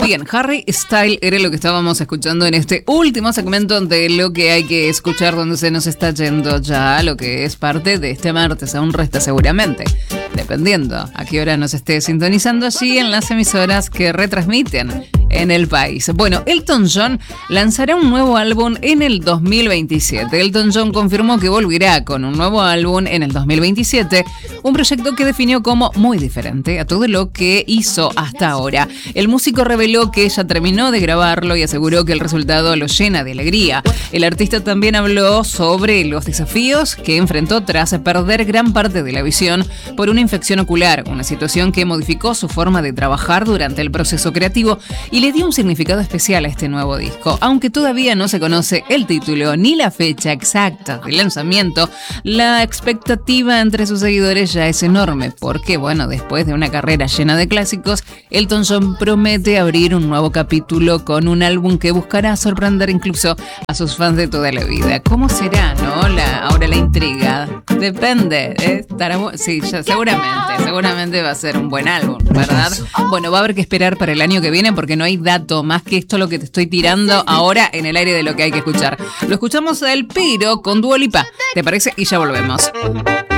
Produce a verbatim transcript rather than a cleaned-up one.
Bien, Harry Styles era lo que estábamos escuchando en este último segmento de lo que hay que escuchar, donde se nos está yendo ya lo que es parte de este martes. Aún resta seguramente, dependiendo a qué hora nos esté sintonizando allí en las emisoras que retransmiten en el país. Bueno, Elton John lanzará un nuevo álbum en el dos mil veintisiete. Elton John confirmó que volverá con un nuevo álbum en el dos mil veintisiete, un proyecto que definió como muy diferente a todo lo que hizo hasta ahora. El músico reveló que ella terminó de grabarlo y aseguró que el resultado lo llena de alegría. El artista también habló sobre los desafíos que enfrentó tras perder gran parte de la visión por una infección ocular, una situación que modificó su forma de trabajar durante el proceso creativo y le dio un significado especial a este nuevo disco. Aunque todavía no se conoce el título ni la fecha exacta del lanzamiento, la expectativa entre sus seguidores ya es enorme, porque bueno, después de una carrera llena de clásicos, Elton John promete abrir un nuevo capítulo con un álbum que buscará sorprender incluso a sus fans de toda la vida. ¿Cómo será, no? La, ahora la intriga. Depende. ¿eh? Estará, sí, ya, seguramente, seguramente va a ser un buen álbum, ¿verdad? Bueno, va a haber que esperar para el año que viene porque no hay dato más que esto lo que te estoy tirando ahora en el aire de lo que hay que escuchar. Lo escuchamos a El Piro con Dua Lipa, ¿te parece? Y ya volvemos.